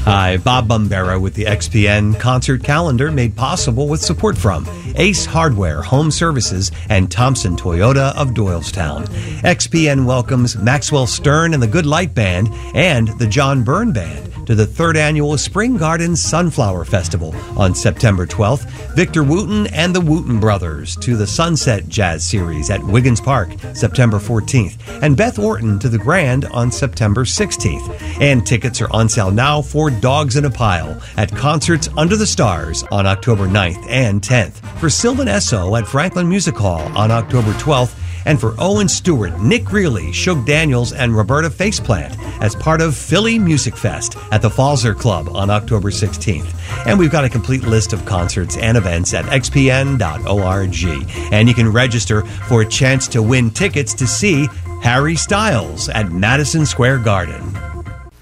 Hi, Bob Bombera with the XPN concert calendar made possible with support from Ace Hardware, Home Services, and Thompson Toyota of Doylestown. XPN welcomes Maxwell Stern and the Good Light Band and the John Byrne Band to the 3rd Annual Spring Garden Sunflower Festival on September 12th. Victor Wooten and the Wooten Brothers to the Sunset Jazz Series at Wiggins Park, September 14th. And Beth Orton to the Grand on September 16th. And tickets are on sale now for Dogs in a Pile at Concerts Under the Stars on October 9th and 10th. For Sylvan Esso at Franklin Music Hall on October 12th. And for Owen Stewart, Nick Greeley, Shug Daniels, and Roberta Faceplant as part of Philly Music Fest at the Falzer Club on October 16th. And we've got a complete list of concerts and events at xpn.org. And you can register for a chance to win tickets to see Harry Styles at Madison Square Garden.